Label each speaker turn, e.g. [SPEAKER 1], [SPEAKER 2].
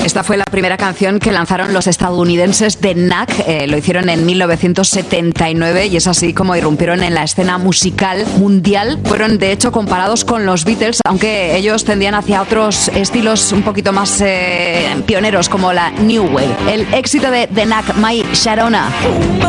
[SPEAKER 1] Esta fue la primera canción que lanzaron los estadounidenses de Knack. Lo hicieron en 1979 y es así como irrumpieron en la escena musical mundial. Fueron de hecho comparados con los Beatles, aunque ellos tendían hacia otros estilos un poquito más pioneros como la New Wave. El éxito de The Knack, My Sharona.